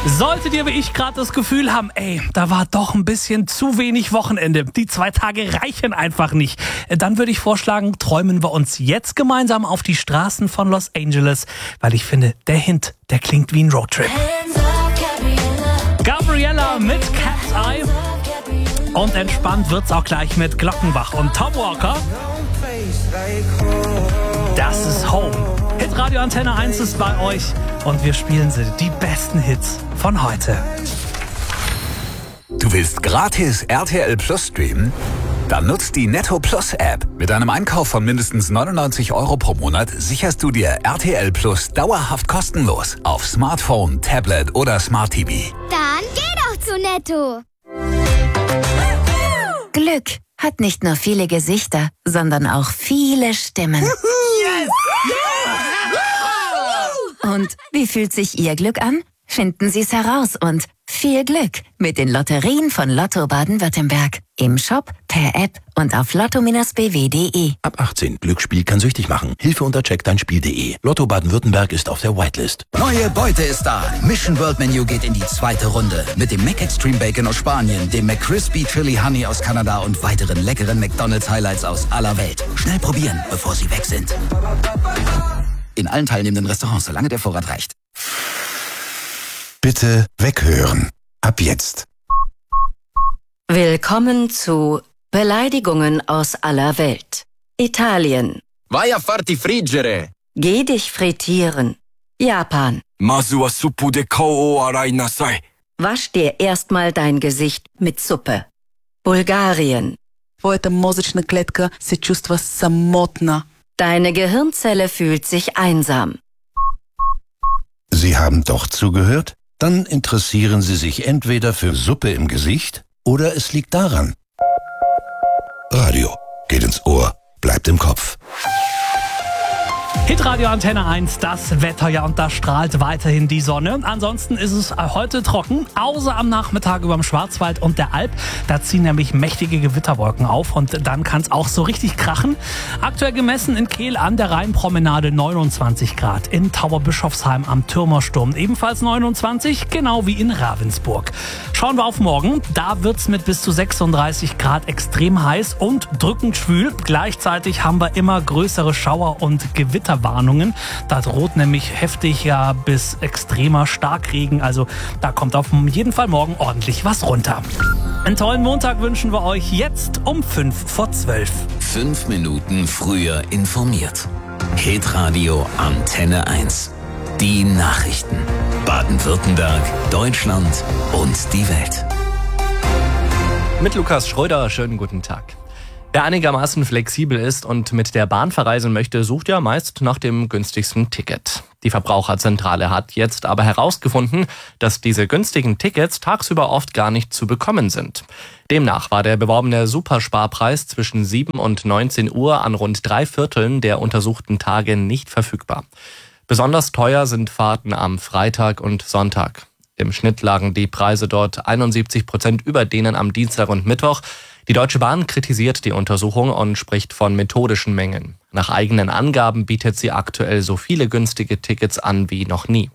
Solltet ihr wie ich gerade das Gefühl haben, da war doch ein bisschen zu wenig Wochenende, die 2 Tage reichen einfach nicht, dann würde ich vorschlagen, träumen wir uns jetzt gemeinsam auf die Straßen von Los Angeles, weil ich finde, der Hint, der klingt wie ein Roadtrip. Gabriella mit Cat's Eye. Und entspannt wird's auch gleich mit Glockenbach und Tom Walker. Das ist Home. Hitradio Antenne 1 ist bei euch und wir spielen sie, die besten Hits von heute. Du willst gratis RTL Plus streamen? Dann nutzt die Netto Plus App. Mit einem Einkauf von mindestens 99 € pro Monat sicherst du dir RTL Plus dauerhaft kostenlos auf Smartphone, Tablet oder Smart TV. Dann geh doch zu Netto. Glück hat nicht nur viele Gesichter, sondern auch viele Stimmen. Yes! Und wie fühlt sich Ihr Glück an? Finden Sie es heraus und viel Glück mit den Lotterien von Lotto Baden-Württemberg. Im Shop, per App und auf lotto-bw.de. Ab 18. Glücksspiel kann süchtig machen. Hilfe unter checkdeinspiel.de. Lotto Baden-Württemberg ist auf der Whitelist. Neue Beute ist da. Mission World Menu geht in die 2. Runde. Mit dem McExtreme Bacon aus Spanien, dem McCrispy Chili Honey aus Kanada und weiteren leckeren McDonald's Highlights aus aller Welt. Schnell probieren, bevor sie weg sind. In allen teilnehmenden Restaurants, solange der Vorrat reicht. Bitte weghören. Ab jetzt. Willkommen zu Beleidigungen aus aller Welt. Italien. Vai a farti friggere. Geh dich frittieren. Japan. Mazu wa suppu de kao o arai nasai. Wasch dir erstmal dein Gesicht mit Suppe. Bulgarien. Твоята мозъчна клетка се чувства самотна. Deine Gehirnzelle fühlt sich einsam. Sie haben doch zugehört? Dann interessieren Sie sich entweder für Suppe im Gesicht oder es liegt daran. Radio geht ins Ohr, bleibt im Kopf. Hitradio Antenne 1, das Wetter, ja, und da strahlt weiterhin die Sonne. Ansonsten ist es heute trocken, außer am Nachmittag über dem Schwarzwald und der Alp. Da ziehen nämlich mächtige Gewitterwolken auf und dann kann es auch so richtig krachen. Aktuell gemessen in Kehl an der Rheinpromenade 29 Grad, in Tauberbischofsheim am Türmersturm ebenfalls 29, genau wie in Ravensburg. Schauen wir auf morgen, da wird's mit bis zu 36 Grad extrem heiß und drückend schwül. Gleichzeitig haben wir immer größere Schauer und Gewitterwarnungen. Da droht nämlich heftiger bis extremer Starkregen. Also da kommt auf jeden Fall morgen ordentlich was runter. Einen tollen Montag wünschen wir euch jetzt um 11:55. 5 Minuten früher informiert. Hitradio Antenne 1. Die Nachrichten. Baden-Württemberg, Deutschland und die Welt. Mit Lukas Schröder, schönen guten Tag. Wer einigermaßen flexibel ist und mit der Bahn verreisen möchte, sucht ja meist nach dem günstigsten Ticket. Die Verbraucherzentrale hat jetzt aber herausgefunden, dass diese günstigen Tickets tagsüber oft gar nicht zu bekommen sind. Demnach war der beworbene Supersparpreis zwischen 7 und 19 Uhr an rund 3/4 der untersuchten Tage nicht verfügbar. Besonders teuer sind Fahrten am Freitag und Sonntag. Im Schnitt lagen die Preise dort 71% über denen am Dienstag und Mittwoch. Die Deutsche Bahn kritisiert die Untersuchung und spricht von methodischen Mängeln. Nach eigenen Angaben bietet sie aktuell so viele günstige Tickets an wie noch nie.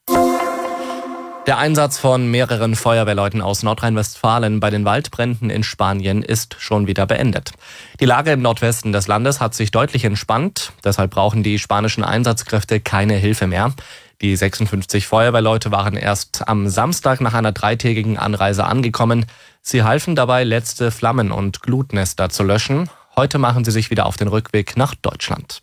Der Einsatz von mehreren Feuerwehrleuten aus Nordrhein-Westfalen bei den Waldbränden in Spanien ist schon wieder beendet. Die Lage im Nordwesten des Landes hat sich deutlich entspannt. Deshalb brauchen die spanischen Einsatzkräfte keine Hilfe mehr. Die 56 Feuerwehrleute waren erst am Samstag nach einer 3-tägigen Anreise angekommen. Sie halfen dabei, letzte Flammen und Glutnester zu löschen. Heute machen sie sich wieder auf den Rückweg nach Deutschland.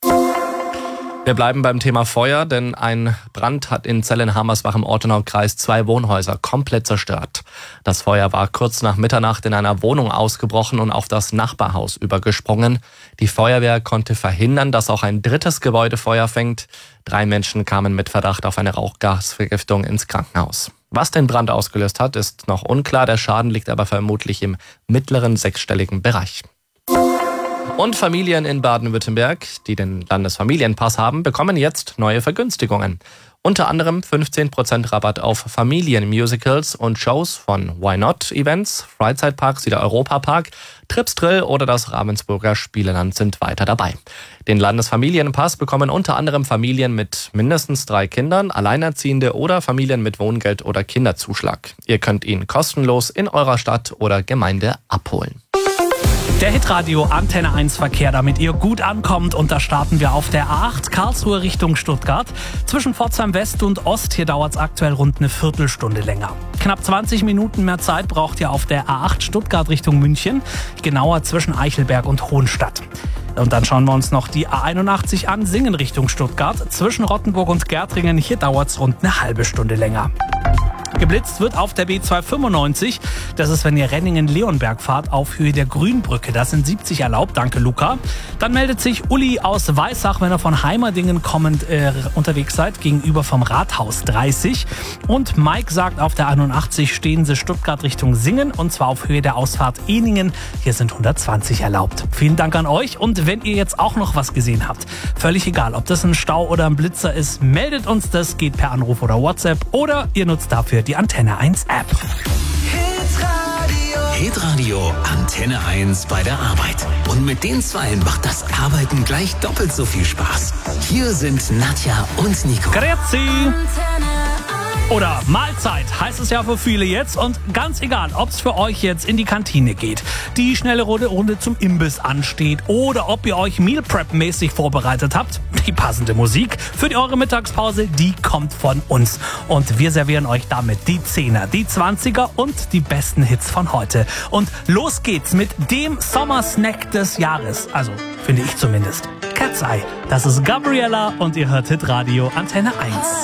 Wir bleiben beim Thema Feuer, denn ein Brand hat in Zelle-Hammersbach im Ortenaukreis 2 Wohnhäuser komplett zerstört. Das Feuer war kurz nach Mitternacht in einer Wohnung ausgebrochen und auf das Nachbarhaus übergesprungen. Die Feuerwehr konnte verhindern, dass auch ein drittes Gebäude Feuer fängt. 3 Menschen kamen mit Verdacht auf eine Rauchgasvergiftung ins Krankenhaus. Was den Brand ausgelöst hat, ist noch unklar. Der Schaden liegt aber vermutlich im mittleren 6-stelligen Bereich. Und Familien in Baden-Württemberg, die den Landesfamilienpass haben, bekommen jetzt neue Vergünstigungen. Unter anderem 15% Rabatt auf Familienmusicals und Shows von Why Not Events, Freizeitparks wie der Europapark, Trips Drill oder das Ravensburger Spieleland sind weiter dabei. Den Landesfamilienpass bekommen unter anderem Familien mit mindestens 3 Kindern, Alleinerziehende oder Familien mit Wohngeld oder Kinderzuschlag. Ihr könnt ihn kostenlos in eurer Stadt oder Gemeinde abholen. Der Hitradio Antenne 1 Verkehr, damit ihr gut ankommt. Und da starten wir auf der A8 Karlsruhe Richtung Stuttgart. Zwischen Pforzheim West und Ost, hier dauert es aktuell rund eine Viertelstunde länger. Knapp 20 Minuten mehr Zeit braucht ihr auf der A8 Stuttgart Richtung München. Genauer zwischen Eichelberg und Hohenstadt. Und dann schauen wir uns noch die A81 an, Singen Richtung Stuttgart. Zwischen Rottenburg und Gärtringen, hier dauert es rund eine halbe Stunde länger. Geblitzt wird auf der B295. Das ist, wenn ihr Renningen-Leonberg fahrt, auf Höhe der Grünbrücke. Das sind 70 erlaubt. Danke, Luca. Dann meldet sich Uli aus Weissach, wenn ihr von Heimerdingen kommend unterwegs seid, gegenüber vom Rathaus 30. Und Mike sagt, auf der 81 stehen sie Stuttgart Richtung Singen, und zwar auf Höhe der Ausfahrt Ehningen. Hier sind 120 erlaubt. Vielen Dank an euch. Und wenn ihr jetzt auch noch was gesehen habt, völlig egal, ob das ein Stau oder ein Blitzer ist, meldet uns das. Geht per Anruf oder WhatsApp oder ihr nutzt dafür die Antenne 1 App. Hitradio Antenne 1 bei der Arbeit. Und mit den Zweien macht das Arbeiten gleich doppelt so viel Spaß. Hier sind Nadja und Nico. Grüezi! Oder Mahlzeit heißt es ja für viele jetzt, und ganz egal, ob es für euch jetzt in die Kantine geht, die schnelle Runde zum Imbiss ansteht oder ob ihr euch Meal Prep-mäßig vorbereitet habt, die passende Musik für eure Mittagspause, die kommt von uns. Und wir servieren euch damit die 10er, die 20er und die besten Hits von heute. Und los geht's mit dem Sommersnack des Jahres, also finde ich zumindest. Cat's Eye, das ist Gabriella und ihr hört Hitradio Antenne 1.